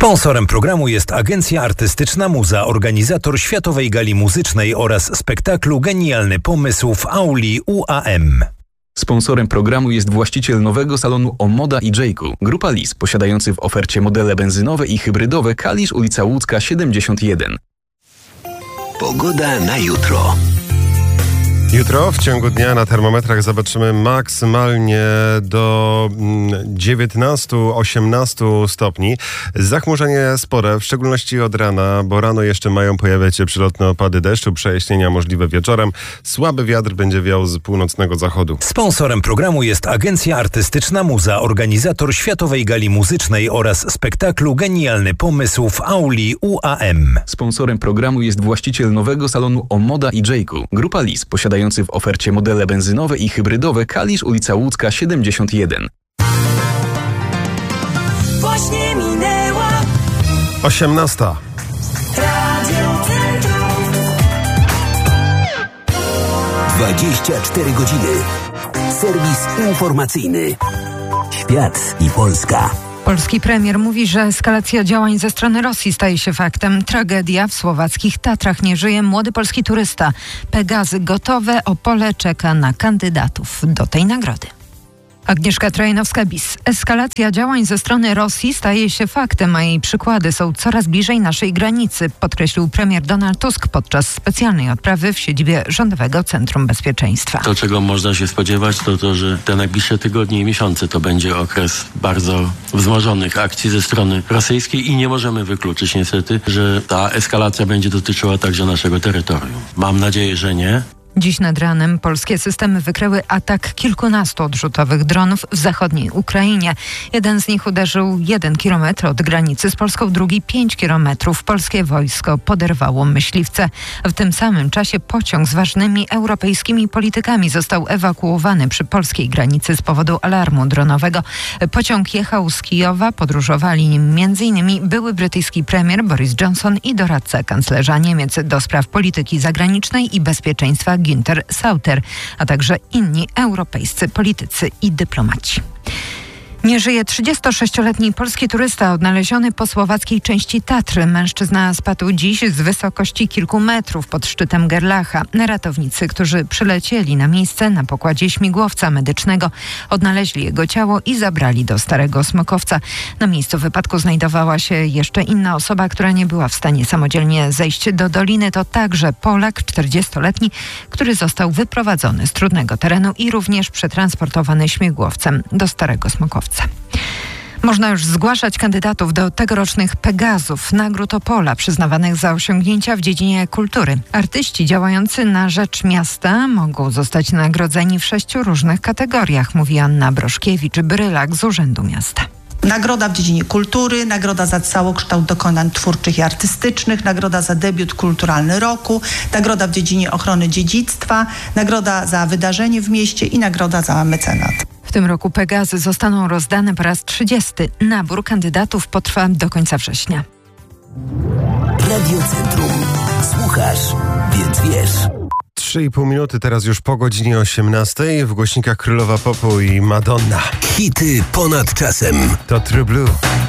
Sponsorem programu jest Agencja Artystyczna Muza, organizator Światowej Gali Muzycznej oraz spektaklu Genialny Pomysł w auli UAM. Sponsorem programu jest właściciel nowego salonu Omoda i Jayku. Grupa Lis, posiadający w ofercie modele benzynowe i hybrydowe Kalisz, ulica Łódzka 71. Pogoda na jutro. Jutro w ciągu dnia na termometrach zobaczymy maksymalnie do 19-18 stopni. Zachmurzenie spore, w szczególności od rana, bo rano jeszcze mają pojawiać się przelotne opady deszczu, przejaśnienia możliwe wieczorem. Słaby wiatr będzie wiał z północnego zachodu. Sponsorem programu jest Agencja Artystyczna Muza, organizator Światowej Gali Muzycznej oraz spektaklu Genialny Pomysł w auli UAM. Sponsorem programu jest właściciel nowego salonu Omoda i Jayku. Grupa Lis, posiadający w ofercie modele benzynowe i hybrydowe Kalisz, ulica Łódzka 71. Właśnie minęła 18. Radio Centrum. 24 godziny. Serwis informacyjny. Świat i Polska. Polski premier mówi, że eskalacja działań ze strony Rosji staje się faktem. Tragedia w słowackich Tatrach. Nie żyje młody polski turysta. Pegazy gotowe. Opole czeka na kandydatów do tej nagrody. Agnieszka Trojanowska-Bis. Eskalacja działań ze strony Rosji staje się faktem, a jej przykłady są coraz bliżej naszej granicy, podkreślił premier Donald Tusk podczas specjalnej odprawy w siedzibie Rządowego Centrum Bezpieczeństwa. To, czego można się spodziewać, to że te najbliższe tygodnie i miesiące to będzie okres bardzo wzmożonych akcji ze strony rosyjskiej i nie możemy wykluczyć niestety, że ta eskalacja będzie dotyczyła także naszego terytorium. Mam nadzieję, że nie. Dziś nad ranem polskie systemy wykryły atak kilkunastu odrzutowych dronów w zachodniej Ukrainie. Jeden z nich uderzył 1 kilometr od granicy z Polską, drugi 5 kilometrów. Polskie wojsko poderwało myśliwce. W tym samym czasie pociąg z ważnymi europejskimi politykami został ewakuowany przy polskiej granicy z powodu alarmu dronowego. Pociąg jechał z Kijowa, podróżowali nim m.in. były brytyjski premier Boris Johnson i doradca kanclerza Niemiec do spraw polityki zagranicznej i bezpieczeństwa Günther Sauter, a także inni europejscy politycy i dyplomaci. Nie żyje 36-letni polski turysta odnaleziony po słowackiej części Tatry. Mężczyzna spadł dziś z wysokości kilku metrów pod szczytem Gerlacha. Ratownicy, którzy przylecieli na miejsce na pokładzie śmigłowca medycznego, odnaleźli jego ciało i zabrali do Starego Smokowca. Na miejscu wypadku znajdowała się jeszcze inna osoba, która nie była w stanie samodzielnie zejść do doliny. To także Polak, 40-letni, który został wyprowadzony z trudnego terenu i również przetransportowany śmigłowcem do Starego Smokowca. Można już zgłaszać kandydatów do tegorocznych Pegazów, nagród Opola przyznawanych za osiągnięcia w dziedzinie kultury. Artyści działający na rzecz miasta mogą zostać nagrodzeni w 6 różnych kategoriach, mówi Anna Broszkiewicz-Brylak z Urzędu Miasta. Nagroda w dziedzinie kultury, nagroda za całokształt dokonań twórczych i artystycznych, nagroda za debiut kulturalny roku, nagroda w dziedzinie ochrony dziedzictwa, nagroda za wydarzenie w mieście i nagroda za mecenat. W tym roku Pegazy zostaną rozdane po raz 30. Nabór kandydatów potrwa do końca września. Radio Centrum. Słuchasz, więc wiesz. 3,5 minuty, teraz już po godzinie 18. W głośnikach Królowa Popu i Madonna. Hity ponad czasem. To True Blue.